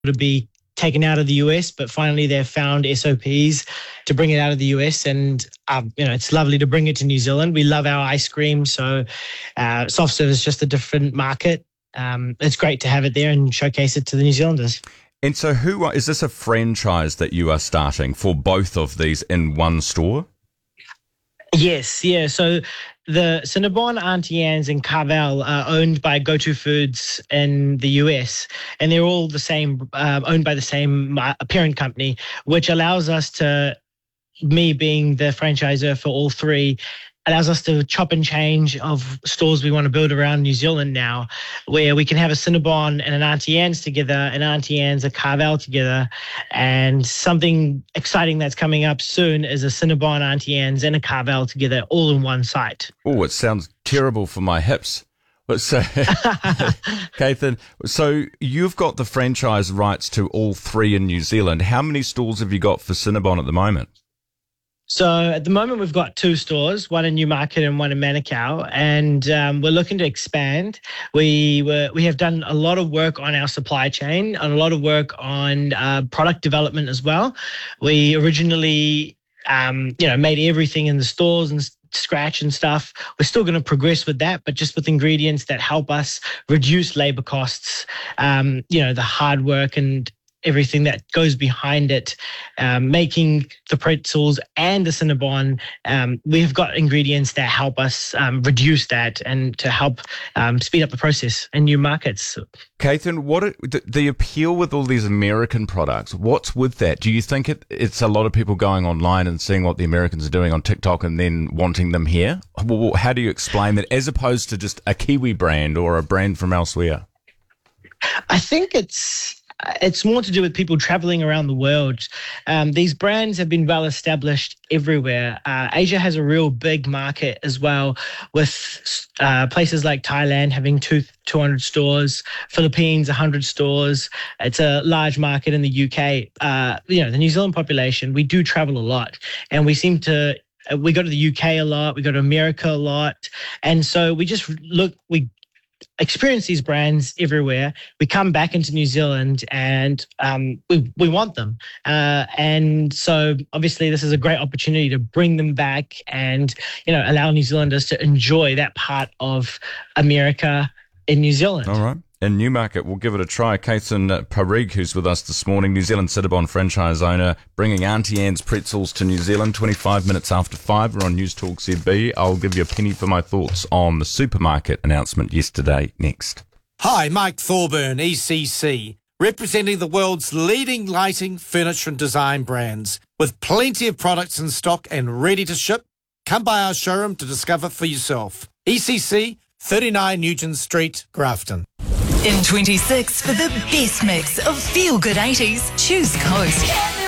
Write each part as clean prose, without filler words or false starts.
to be taken out of the US, but finally they've found SOPs to bring it out of the US, and it's lovely to bring it to New Zealand. We love our ice cream, so soft serve is just a different market. It's great to have it there and showcase it to the New Zealanders. And so is this a franchise that you are starting for both of these in one store? Yes, yeah. So the Cinnabon, Auntie Anne's and Carvel are owned by Go-To Foods in the US, and they're all the same, owned by the same parent company, which allows us to, me being the franchisor for all three, allows us to chop and change of stores we want to build around New Zealand now, where we can have a Cinnabon and an Auntie Anne's together, an Auntie Anne's, a Carvel together. And something exciting that's coming up soon is a Cinnabon, Auntie Anne's and a Carvel together all in one site. Oh, it sounds terrible for my hips. So, Kathan, so you've got the franchise rights to all three in New Zealand. How many stores have you got for Cinnabon at the moment? So at the moment, we've got 2 stores, one in Newmarket and one in Manukau, and we're looking to expand. We have done a lot of work on our supply chain and a lot of work on product development as well. We originally, made everything in the stores and scratch and stuff. We're still going to progress with that, but just with ingredients that help us reduce labor costs, the hard work and everything that goes behind it, making the pretzels and the Cinnabon. We've got ingredients that help us reduce that and to help speed up the process in new markets. Kathan, the appeal with all these American products, what's with that? Do you think it's a lot of people going online and seeing what the Americans are doing on TikTok and then wanting them here? How do you explain that as opposed to just a Kiwi brand or a brand from elsewhere? I think it's more to do with people traveling around the world. These brands have been well established everywhere. Asia has a real big market as well, with places like Thailand having 200 stores, Philippines 100 stores. It's a large market in the UK. The New Zealand population, we do travel a lot, and we go to the UK a lot, we go to America a lot, and so we experience these brands everywhere. We come back into New Zealand and we want them. And so obviously this is a great opportunity to bring them back and, allow New Zealanders to enjoy that part of America in New Zealand. All right. In Newmarket, we'll give it a try. Kathan Parrig, who's with us this morning, New Zealand Cinnabon franchise owner, bringing Auntie Anne's pretzels to New Zealand, 25 minutes after 5. We're on News Talk ZB. I'll give you a penny for my thoughts on the supermarket announcement yesterday next. Hi, Mike Thorburn, ECC, representing the world's leading lighting, furniture and design brands. With plenty of products in stock and ready to ship, come by our showroom to discover for yourself. ECC, 39 Nugent Street, Grafton. In 26, for the best mix of feel-good 80s, choose Coast.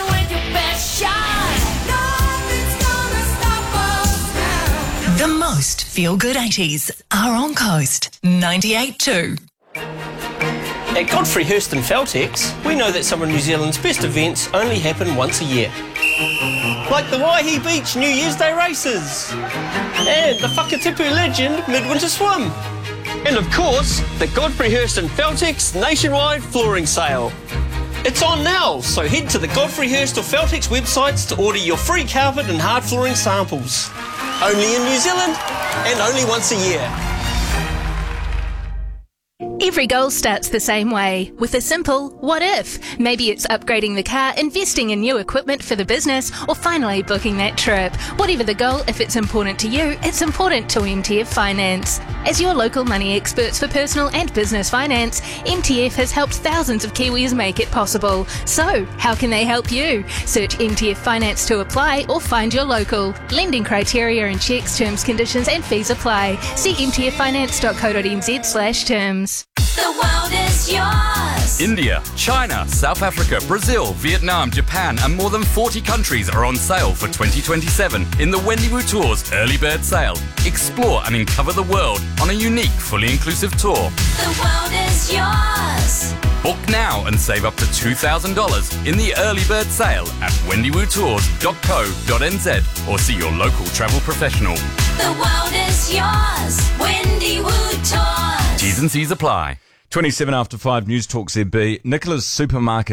The most feel-good 80s are on Coast 98.2. At Godfrey Hirst and Feltex, we know that some of New Zealand's best events only happen once a year. Like the Waihi Beach New Year's Day races and the Whakatipu Legend Midwinter Swim. And of course, the Godfrey Hirst and Feltex nationwide flooring sale. It's on now, so head to the Godfrey Hirst or Feltex websites to order your free carpet and hard flooring samples. Only in New Zealand and only once a year. Every goal starts the same way, with a simple what if. Maybe it's upgrading the car, investing in new equipment for the business, or finally booking that trip. Whatever the goal, if it's important to you, it's important to MTF Finance. As your local money experts for personal and business finance, MTF has helped thousands of Kiwis make it possible. So, how can they help you? Search MTF Finance to apply or find your local. Lending criteria and checks, terms, conditions and fees apply. See mtffinance.co.nz/terms. The world is yours. India, China, South Africa, Brazil, Vietnam, Japan and more than 40 countries are on sale for 2027 in the Wendiwoo Tours Early Bird Sale. Explore and uncover the world on a unique, fully inclusive tour. The world is yours. Book now and save up to $2,000 in the Early Bird Sale at wendiwootours.co.nz or see your local travel professional. The world is yours. Wendiwoo Tours. T's and C's apply. 27 after 5, News Talk ZB. Nicola's Supermarket